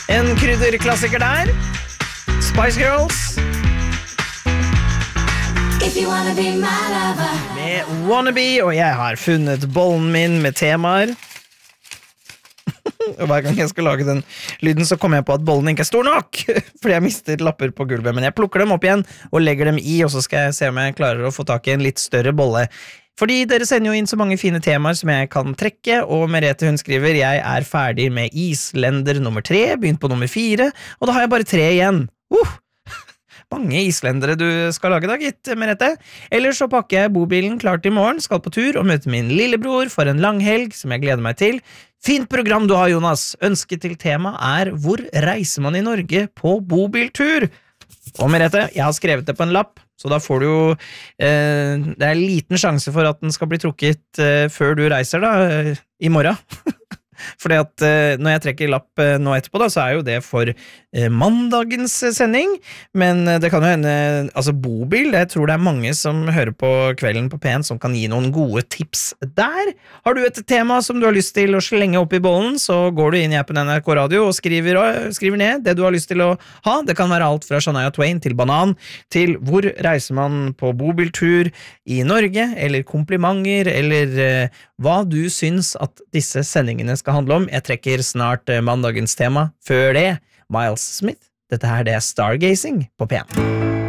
En krydderklassiker der. Spice Girls. If you wanna be my lover. Med Wannabe, og jeg har funnet bollen min med temaer. Og hver gang jeg skal lage den lyden, så kommer jeg på at bollen ikke er stor nok, fordi jeg mister lapper på gulvet. Men jeg plukker dem opp igjen og legger dem i, og så skal jeg se om jeg klarer å få tak i en litt større bolle. Fordi dere sender jo inn så mange fine temaer som jeg kan trekke, og Merete hun skriver, jeg er ferdig med islender nummer 3, begynt på nummer 4, og da har jeg bare 3 igjen. Mange islendere du skal lage da, gitt, Merete. Ellers så pakker jeg bobilen klart i morgen, skal på tur og møte min lillebror for en langhelg som jeg gleder meg til. Fint program du har, Jonas. Ønsket til tema er hvor reiser man i Norge på bobiltur? Og Merete, jeg har skrevet det på en lapp, så da får du jo det er en liten sjanse for at den skal bli trukket før du reiser da, i morgen. Fordi at når jeg trekker lapp nå etterpå da, så er jo det for mandagens sending, men det kan jo hende, altså bobil, jeg tror det er mange som hører på Kvelden på P1 som kan gi noen gode tips der. Har du et tema som du har lyst til å slenge opp i bollen, så går du inn i appen NRK Radio og skriver ned det du har lyst til å ha. Det kan være alt fra Shania Twain til Banan, til hvor reiser man på bobiltur i Norge, eller komplimenter, eller hva du syns at disse sendingene skal handle om. Jeg trekker snart mandagens tema. Før det, Miles Smith. Dette her det er Stargazing på P1.